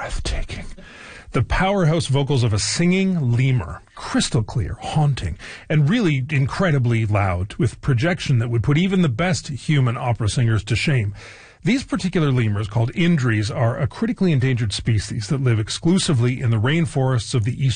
breathtaking. The powerhouse vocals of a singing lemur, crystal clear, haunting, and really incredibly loud, with projection that would put even the best human opera singers to shame. These particular lemurs, called indris, are a critically endangered species that live exclusively in the rainforests of the eastern